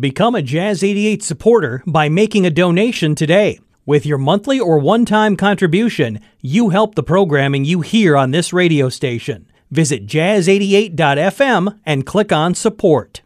Become a Jazz 88 supporter by making a donation today. With your monthly or one-time contribution, you help the programming you hear on this radio station. Visit jazz88.fm and click on Support.